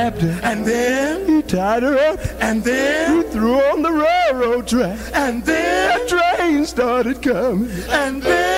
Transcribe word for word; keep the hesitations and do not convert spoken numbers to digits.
wrapped her. And then He tied her up. And then He threw her on the railroad track. And then The train started coming. And then